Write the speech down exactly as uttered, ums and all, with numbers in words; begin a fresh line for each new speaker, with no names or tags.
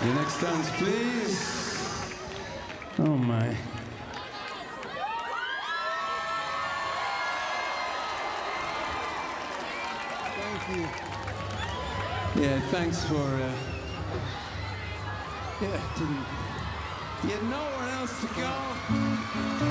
Your next dance, please. Oh my.
Thank you.
Yeah, thanks for. Uh, yeah, didn't. You had nowhere else to go.